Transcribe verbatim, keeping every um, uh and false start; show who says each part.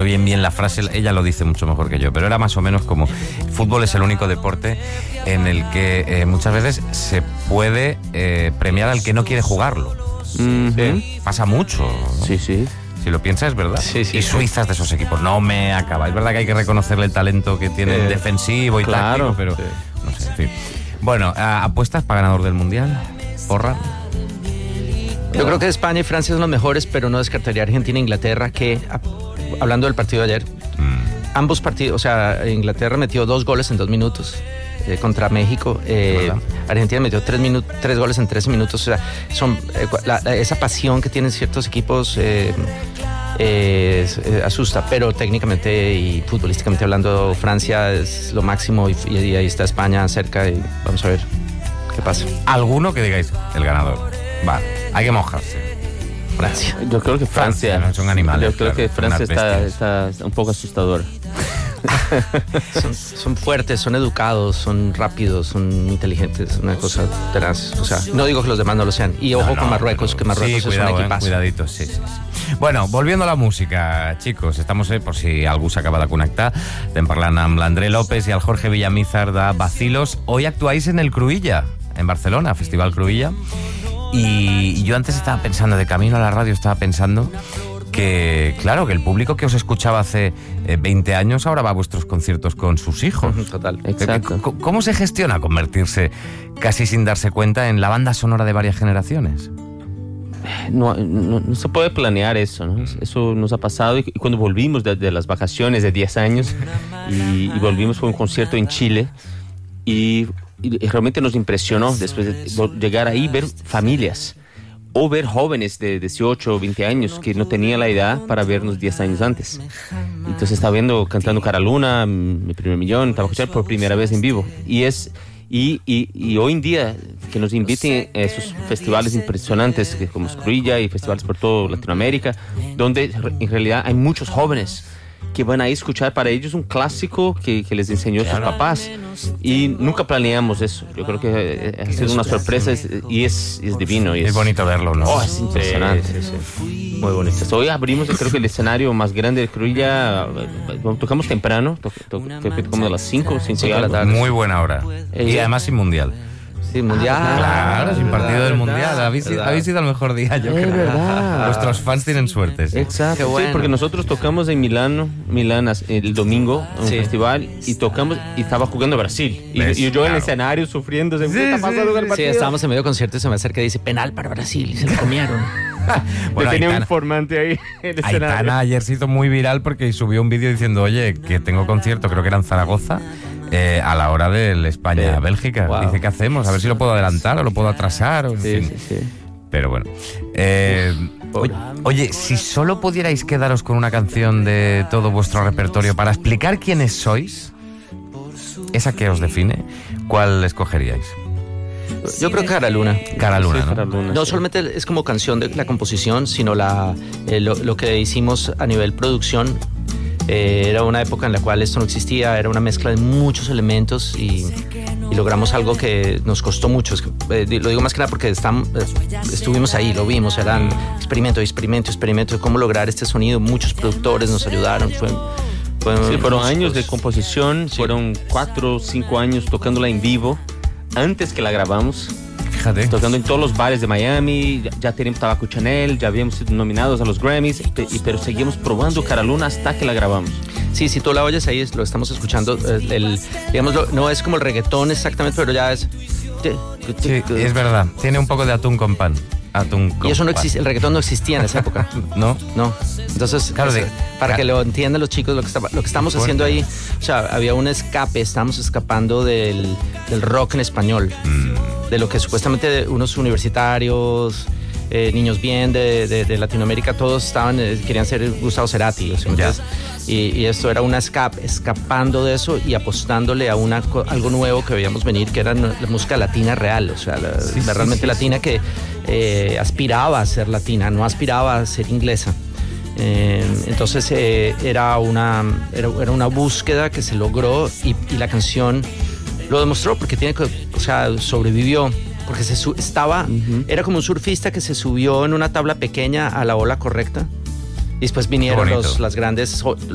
Speaker 1: bien bien la frase, ella lo dice mucho mejor que yo, pero era más o menos como: fútbol es el único deporte en el que eh, muchas veces se puede eh, premiar al que no quiere jugarlo.
Speaker 2: Uh-huh.
Speaker 1: Eh, pasa mucho, ¿no?
Speaker 2: Sí, sí.
Speaker 1: Si lo piensas, es verdad.
Speaker 2: Sí, sí,
Speaker 1: y
Speaker 2: sí.
Speaker 1: Suiza es de esos equipos. No me acaba. Es verdad que hay que reconocerle el talento que tiene
Speaker 2: Eh,
Speaker 1: defensivo y
Speaker 2: claro,
Speaker 1: táctico, pero
Speaker 2: sí.
Speaker 1: no sé, en fin. Bueno, ¿apuestas para ganador del Mundial? ¿Porra?
Speaker 3: Yo creo que España y Francia son los mejores, pero no descartaría Argentina e Inglaterra, que, hablando del partido de ayer, mm. ambos partidos, o sea, Inglaterra metió dos goles en dos minutos eh, contra México, eh, Argentina metió tres, minu- tres goles en trece minutos, o sea, son, eh, la, la, esa pasión que tienen ciertos equipos eh, eh, eh, asusta, pero técnicamente y futbolísticamente hablando, Francia es lo máximo y, y ahí está España cerca y vamos a ver qué pasa.
Speaker 1: ¿Alguno que digáis el ganador? Vale, hay que mojarse.
Speaker 3: Francia.
Speaker 2: Yo creo que Francia.
Speaker 1: Francia, no son animales.
Speaker 2: Yo creo
Speaker 1: claro,
Speaker 2: que Francia está,
Speaker 1: está,
Speaker 2: está un poco asustadora.
Speaker 3: son, son fuertes, son educados, son rápidos, son inteligentes, una cosa tenaz. O sea, no digo que los demás no lo sean. Y ojo no, no, con Marruecos, pero, que Marruecos
Speaker 1: sí,
Speaker 3: es
Speaker 1: cuidado,
Speaker 3: un equipazo.
Speaker 1: Eh, cuidadito, sí, sí, sí. Bueno, volviendo a la música, chicos, estamos, eh, por si algú s'acaba de connectar, estem parlant amb l'André López i el Jorge Villamizar de Bacilos. Hoy actuáis en el Cruïlla, en Barcelona, Festival Cruïlla. Y yo antes estaba pensando, de camino a la radio estaba pensando que, claro, que el público que os escuchaba hace eh, veinte años ahora va a vuestros conciertos con sus hijos.
Speaker 3: Total.
Speaker 2: Exacto.
Speaker 1: ¿Cómo se gestiona convertirse, casi sin darse cuenta, en la banda sonora de varias generaciones?
Speaker 2: No, no, no se puede planear eso, ¿no? Eso nos ha pasado y, y cuando volvimos de, de las vacaciones de diez años y, y volvimos por un concierto en Chile y... y realmente nos impresionó después de llegar ahí, ver familias o ver jóvenes de dieciocho o veinte años que no tenían la edad para vernos diez años antes. Entonces estaba viendo, cantando Cara Luna, Mi Primer Millón, estaba escuchando por primera vez en vivo. Y es y, y, y hoy en día que nos inviten a esos festivales impresionantes como Cruïlla y festivales por toda Latinoamérica, donde en realidad hay muchos jóvenes que van a escuchar para ellos un clásico que, que les enseñó claro. sus papás y nunca planeamos eso. Yo creo que ha sido una sorpresa y es, es divino. Y
Speaker 1: es, es bonito verlo, ¿no?
Speaker 2: Oh, es impresionante. Sí, sí, sí. Muy bonito. Hoy abrimos, creo que el escenario más grande de Cruïlla, tocamos temprano, to, to, to, como a las cinco, cinco de la tarde.
Speaker 1: Muy buena hora. Eh, y además sin mundial.
Speaker 3: Sí, mundial.
Speaker 1: Ah, claro, sin partido del mundial. Habéis, habéis ido al mejor día, yo
Speaker 2: es
Speaker 1: creo.
Speaker 2: Verdad.
Speaker 1: Vuestros fans tienen suerte. ¿Sí?
Speaker 2: Exacto. Bueno. Sí, porque nosotros tocamos en Milano, Milán el domingo, en un sí. festival, y tocamos, y estaba jugando Brasil. Y, y yo claro. en el escenario sufriendo, se
Speaker 3: sí,
Speaker 2: está pasando
Speaker 3: sí.
Speaker 2: el partido.
Speaker 3: Sí, estábamos en medio concierto y se me acerca y dice, penal para Brasil, y se lo comieron.
Speaker 2: Bueno, tenía Aitana, un informante ahí en el escenario.
Speaker 1: Aitana ayer se hizo muy viral porque subió un vídeo diciendo, oye, que tengo concierto, creo que era en Zaragoza, Eh, a la hora del España-Bélgica. Sí. Wow. Dice, ¿qué hacemos? A ver si lo puedo adelantar o lo puedo atrasar. O, en
Speaker 2: sí,
Speaker 1: fin.
Speaker 2: sí, sí.
Speaker 1: Pero bueno. Eh, oye, oye, si solo pudierais quedaros con una canción de todo vuestro repertorio para explicar quiénes sois, esa que os define, ¿cuál escogeríais?
Speaker 3: Yo creo que Cara Luna.
Speaker 1: Cara Luna,
Speaker 3: sí,
Speaker 1: ¿no?
Speaker 3: Cara Luna, no sí. solamente es como canción de la composición, sino la, eh, lo, lo que hicimos a nivel producción. Eh, era una época en la cual esto no existía, era una mezcla de muchos elementos y, y logramos algo que nos costó mucho. Eh, lo digo más que nada porque estamos, eh, estuvimos ahí, lo vimos, eran experimento, experimento, experimento de cómo lograr este sonido. Muchos productores nos ayudaron. Fue, fue
Speaker 2: sí, fueron años de composición, sí. fueron cuatro o cinco años tocándola en vivo antes que la grabamos.
Speaker 1: Fíjate.
Speaker 2: Tocando en todos los bares de Miami, ya, ya teníamos Tabaco Chanel, ya habíamos sido nominados a los Grammys, y, pero seguimos probando Cara Luna hasta que la grabamos.
Speaker 3: Sí, si tú la oyes ahí, lo estamos escuchando, el, el, digamos, no es como el reggaetón exactamente, pero ya es...
Speaker 1: Sí, es verdad, tiene un poco de atún con pan. Atún con
Speaker 3: y eso no existe, el reggaetón no existía en esa época.
Speaker 1: ¿No?
Speaker 3: No. Entonces,
Speaker 1: claro,
Speaker 3: de, para
Speaker 1: claro.
Speaker 3: que lo entiendan los chicos, lo que, estaba, lo que estamos Fuerte. haciendo ahí, o sea, había un escape, estamos escapando del, del rock en español, mm. de lo que supuestamente unos universitarios, eh, niños bien de, de, de Latinoamérica, todos estaban, eh, querían ser Gustavo Cerati, o sea, entonces, y, y esto era una escape, escapando de eso y apostándole a una, algo nuevo que veíamos venir, que era la música latina real, o sea, la, sí, la realmente sí, latina sí. que eh, aspiraba a ser latina, no aspiraba a ser inglesa. Eh, entonces eh, era, una, era, era una búsqueda que se logró y, y la canción lo demostró porque tiene que, o sea, sobrevivió. Porque se su- estaba, uh-huh. era como un surfista que se subió en una tabla pequeña a la ola correcta. Y después vinieron los, las grandes,